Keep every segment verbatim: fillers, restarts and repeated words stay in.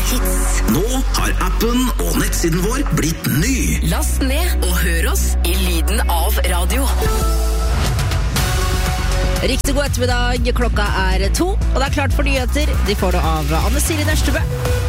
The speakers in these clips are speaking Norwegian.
hits. Nå har appen og nettsiden vår blitt ny. Last ned og hør oss i lyden av radio. Riktig god ettermiddag, klokka er to, og det er klart for nyheter. De får det av Anne Siri Nørstebø.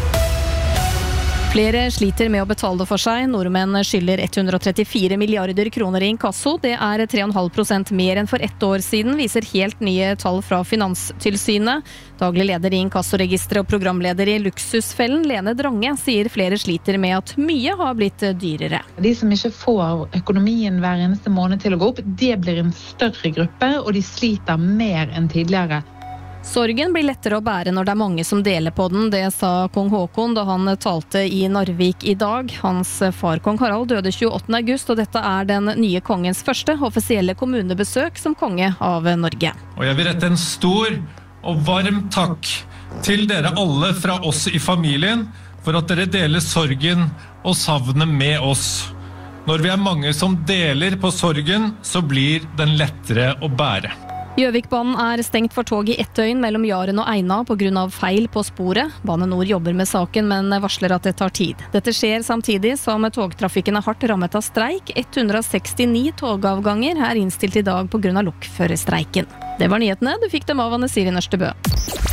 Flere sliter med å betale for seg. Nordmenn skylder hundre og trettifire milliarder kroner i inkasso. Det er tre komma fem prosent mer enn for ett år siden, viser helt nye tall fra Finanstilsynet. Daglig leder i Inkassoregisteret og programleder i Luksusfellen, Lene Drange, sier flere sliter med at mye har blitt dyrere. De som ikke får økonomien hver eneste måned til å gå opp, det blir en større gruppe, og de sliter mer enn tidligere. Sorgen blir lettere å bære når det er mange som deler på den, det sa kong Håkon da han talte i Narvik i dag. Hans far kong Harald døde tjueåttende august, og dette er den nye kongens første offisielle kommunebesøk som konge av Norge. Og jeg vil rette en stor og varm takk til dere alle fra oss i familien for at dere deler sorgen og savnet med oss. Når vi er mange som deler på sorgen, så blir den lettere å bære. Gjøvikbanen er stengt for tog i ett døgn mellom Jaren og Eina på grunn av feil på sporet. Bane Nor jobber med saken, men varsler at det tar tid. Dette skjer samtidig som togtrafikken er hardt rammet av streik. hundre og sekstini togavganger er innstilt i dag på grunn av lokførerstreiken. Det var nyhetene. Du fikk dem av Anne Siri Nørstebø.